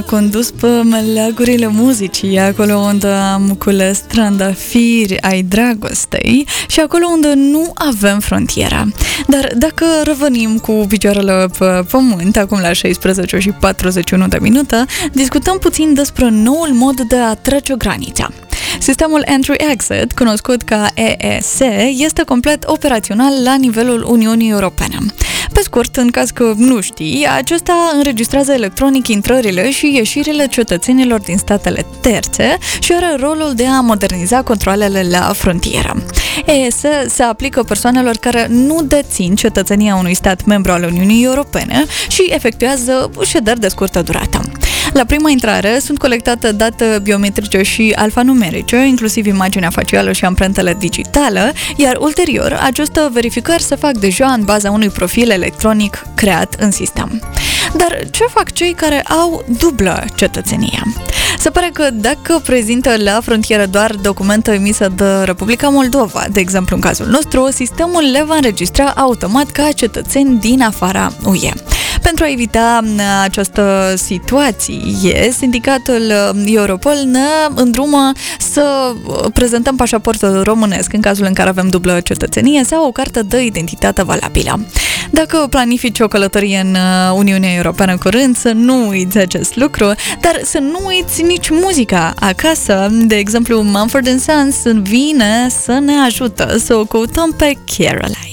Condus pe meleagurile muzicii, acolo unde am cules trandafiri ai dragostei și acolo unde nu avem frontiera. Dar dacă revenim cu picioarele pe pământ, acum la 16 și 41 de minute, discutăm puțin despre noul mod de a trece granița. Sistemul Entry-Exit, cunoscut ca EES, este complet operațional la nivelul Uniunii Europene. Pe scurt, în caz că nu știi, acesta înregistrează electronic intrările și ieșirile cetățenilor din statele terțe și are rolul de a moderniza controalele la frontieră. EES se aplică persoanelor care nu dețin cetățenia unui stat membru al Uniunii Europene și efectuează șederi de scurtă durată. La prima intrare sunt colectate date biometrice și alfanumerice, inclusiv imaginea facială și amprentele digitale, iar ulterior aceste verificări se fac deja în baza unui profil electronic creat în sistem. Dar ce fac cei care au dublă cetățenie? Se pare că dacă prezintă la frontieră doar documente emise de Republica Moldova, de exemplu în cazul nostru, sistemul le va înregistra automat ca cetățeni din afara UE. Pentru a evita această situație, sindicatul Europol ne îndrumă să prezentăm pașaportul românesc în cazul în care avem dublă cetățenie sau o carte de identitate valabilă. Dacă planifici o călătorie în Uniunea Europeană curând, să nu uiți acest lucru, dar să nu uiți nici muzica acasă. De exemplu, Mumford & Sons vine să ne ajută să o căutăm pe Caroline.